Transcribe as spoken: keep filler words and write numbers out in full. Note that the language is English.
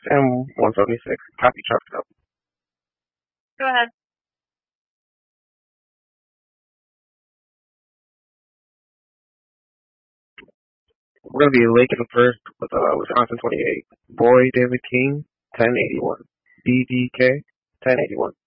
M one seventy-six. Copy, truck up. Go ahead. We're gonna be Lincoln first with uh, Wisconsin twenty-eight. Boy David King ten eighty-one. B D K ten eighty-one.